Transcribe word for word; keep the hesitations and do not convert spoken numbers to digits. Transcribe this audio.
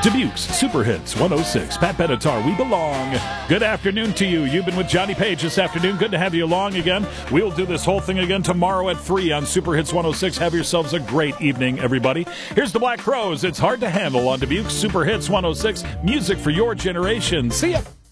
Dubuque's Super Hits one oh six. Pat Benatar, we belong. Good afternoon to you. You've been with Johnny Page this afternoon. Good to have you along again. We'll do this whole thing again tomorrow at three on Super Hits one oh six. Have yourselves a great evening, everybody. Here's the Black Crowes. It's hard to handle on Dubuque's Super Hits one oh six. Music for your generation. See ya.